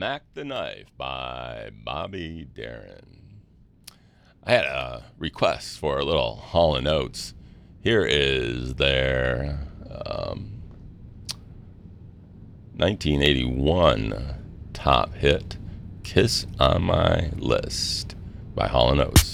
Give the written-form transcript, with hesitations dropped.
Mac the Knife by Bobby Darin. I had a request for a little Hall & Oates. Here is their 1981 top hit, Kiss on My List by Hall & Oates.